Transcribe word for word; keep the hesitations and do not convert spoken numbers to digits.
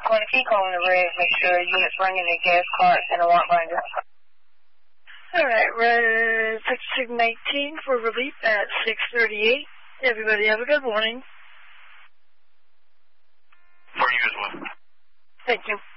Going to keep calling the rig, make sure units bringing the gas carts and a water binder. All right, red six nineteen for relief at six thirty-eight. Everybody have a good morning. For you as well. Thank you.